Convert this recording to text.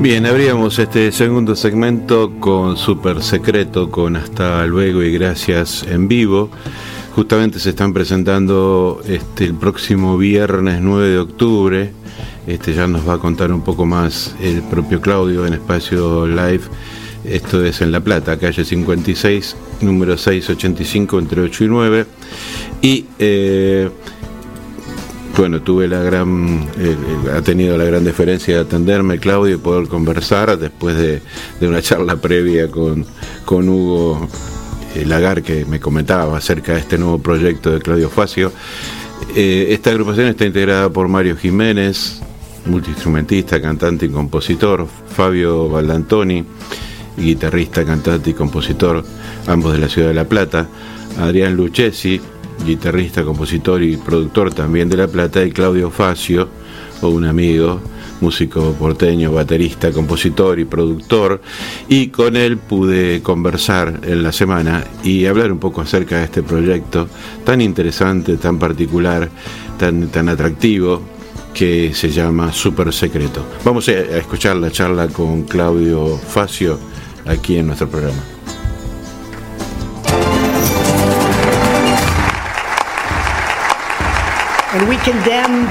Bien, abríamos este segundo segmento con Super Secreto, con Hasta Luego y Gracias en vivo. Justamente se están presentando el próximo viernes 9 de octubre. Ya nos va a contar un poco más el propio Claudio en Espacio Live. Esto es en La Plata, calle 56, número 685, entre 8 y 9. Y bueno, ha tenido la gran deferencia de atenderme Claudio y poder conversar después de una charla previa con Hugo Lagar, que me comentaba acerca de este nuevo proyecto de Claudio Facio. Esta agrupación está integrada por Mario Jiménez, multiinstrumentista, cantante y compositor, Fabio Baldantoni, guitarrista, cantante y compositor, ambos de la ciudad de La Plata, Adrián Lucchesi, guitarrista, compositor y productor también de La Plata, y Claudio Facio, un amigo, músico porteño, baterista, compositor y productor, y con él pude conversar en la semana y hablar un poco acerca de este proyecto tan interesante, tan particular, tan atractivo, que se llama Super Secreto. Vamos a escuchar la charla con Claudio Facio aquí en nuestro programa. And we condemn